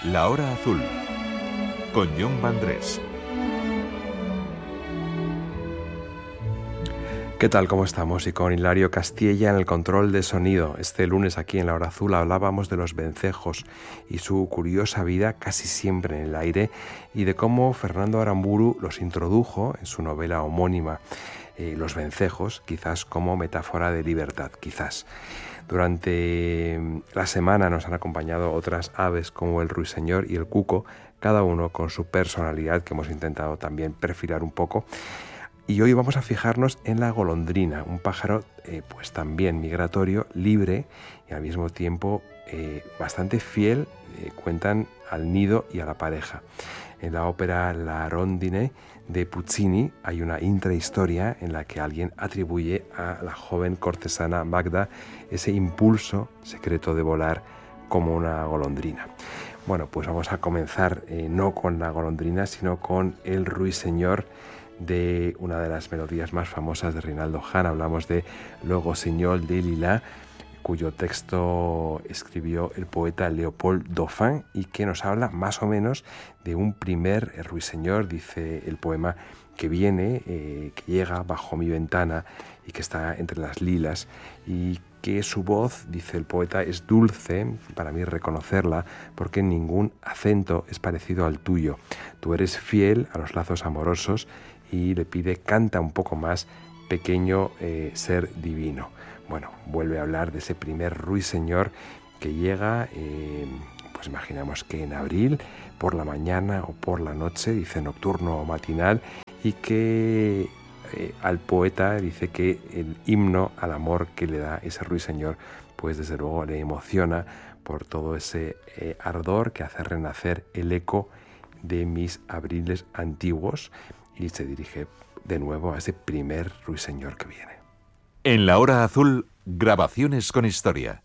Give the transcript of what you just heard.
La Hora Azul, con Jon Vandrés. ¿Qué tal? ¿Cómo estamos? Y con Hilario Castilla en el control de sonido. Este lunes aquí en La Hora Azul hablábamos de los vencejos y su curiosa vida casi siempre en el aire, y de cómo Fernando Aramburu los introdujo en su novela homónima, Los vencejos, quizás como metáfora de libertad, quizás. Durante la semana nos han acompañado otras aves como el ruiseñor y el cuco, cada uno con su personalidad que hemos intentado también perfilar un poco. Y hoy vamos a fijarnos en la golondrina, un pájaro pues también migratorio, libre y al mismo tiempo bastante fiel, cuentan, al nido y a la pareja. En la ópera La Rondine de Puccini hay una intrahistoria en la que alguien atribuye a la joven cortesana Magda ese impulso secreto de volar como una golondrina. Bueno, pues vamos a comenzar no con la golondrina, sino con el ruiseñor, de una de las melodías más famosas de Rinaldo Hahn. Hablamos de Le Rossignol de Lila, cuyo texto escribió el poeta Léopold Dauphin y que nos habla más o menos de un primer ruiseñor, dice el poema, que viene, que llega bajo mi ventana y que está entre las lilas, y que su voz, dice el poeta, es dulce, para mí reconocerla, porque ningún acento es parecido al tuyo. Tú eres fiel a los lazos amorosos, y le pide: canta un poco más, pequeño ser divino. Bueno, vuelve a hablar de ese primer ruiseñor que llega, pues imaginamos que en abril, por la mañana o por la noche, dice nocturno o matinal, y que al poeta dice que el himno al amor que le da ese ruiseñor, pues desde luego le emociona por todo ese ardor que hace renacer el eco de mis abriles antiguos, y se dirige de nuevo a ese primer ruiseñor que viene. En La Hora Azul, grabaciones con historia,